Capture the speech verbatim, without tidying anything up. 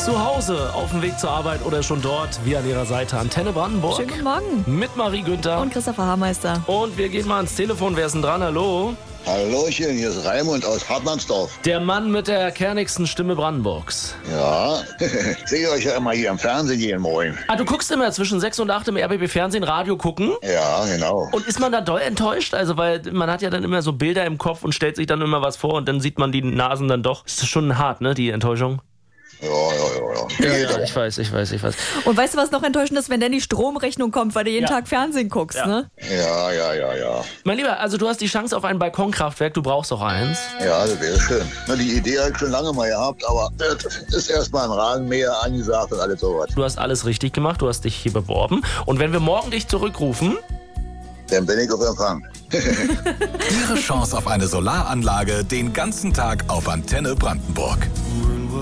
Zu Hause, auf dem Weg zur Arbeit oder schon dort, wir an Ihrer Seite. Antenne Brandenburg. Schönen guten Morgen. Mit Marie Günther. Und Christopher Haarmeister. Und wir gehen mal ans Telefon. Wer ist denn dran? Hallo? Hallöchen, hier ist Raimund aus Hartmannsdorf. Der Mann mit der kernigsten Stimme Brandenburgs. Ja, sehe euch ja immer hier im Fernsehen jeden Morgen. Ah, du guckst immer zwischen sechs und acht im R B B Fernsehen, Radio gucken? Ja, genau. Und ist man da doll enttäuscht? Also, weil man hat ja dann immer so Bilder im Kopf und stellt sich dann immer was vor und dann sieht man die Nasen dann doch. Das ist schon hart, ne, die Enttäuschung? Ja, ja, ja, ja. Ja, ja, ich weiß, ich weiß, ich weiß. Und weißt du, was noch enttäuschend ist, wenn dann die Stromrechnung kommt, weil du jeden Ja. Tag Fernsehen guckst, Ja. ne? Ja, ja, ja, ja. Mein Lieber, also du hast die Chance auf ein Balkonkraftwerk, du brauchst auch eins. Ja, das wäre schön. Na, die Idee habe ich schon lange mal gehabt, aber das ist erstmal ein Rasenmäher angesagt und alles sowas. Du hast alles richtig gemacht, du hast dich hier beworben. Und wenn wir morgen dich zurückrufen, Dann bin ich auf Empfang. Ihre Chance auf eine Solaranlage den ganzen Tag auf Antenne Brandenburg.